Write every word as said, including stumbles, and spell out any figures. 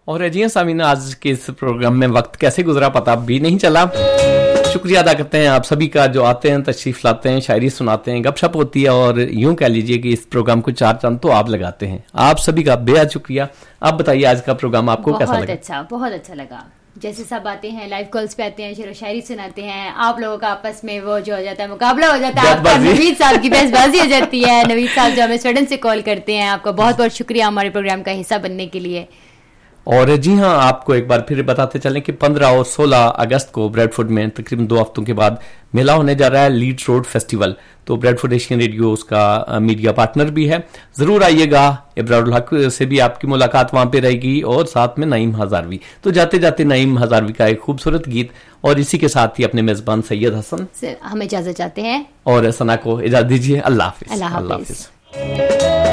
और जी सामीना, आज के इस प्रोग्राम में वक्त कैसे गुजरा पता भी नहीं चला। शुक्रिया अदा करते हैं आप सभी का जो आते हैं, तशरीफ लाते हैं, शायरी सुनाते हैं, गपशप होती है और यूं कह लीजिए कि इस प्रोग्राम को चार चांद तो आप लगाते हैं। आप सभी का बेहद शुक्रिया। आप बताइए आज का प्रोग्राम आपको कैसा लगा? बहुत अच्छा, बहुत अच्छा लगा। जैसे सब आते हैं, लाइव कॉल्स पे आते हैं, शेरो शायरी सुनाते हैं, आप लोगों का आपस में वो जो हो जाता है, मुकाबला हो जाता है, आपका नवीद साहब की बहसबाजी हो जाती है। नवीद साहब जो हमें स्वीडन से कॉल करते हैं, आपका बहुत बहुत शुक्रिया हमारे प्रोग्राम का हिस्सा बनने के लिए। और जी हाँ, आपको एक बार फिर बताते चलें कि पंद्रह और सोलह अगस्त को ब्रैडफोर्ड में तकरीबन दो हफ्तों के बाद मेला होने जा रहा है, लीड्स रोड फेस्टिवल। तो ब्रैडफोर्ड एशियन रेडियो उसका मीडिया पार्टनर भी है। जरूर आइएगा। इब्रारुल हक से भी आपकी मुलाकात वहां पे रहेगी और साथ में नईम हजारवी। तो जाते जाते नईम हजारवी का एक खूबसूरत गीत और इसी के साथ ही अपने मेजबान सैयद हसन हम इजाजत चाहते हैं और सना को इजाजत दीजिए। अल्लाह हाफिज। अल्लाह हाफिज।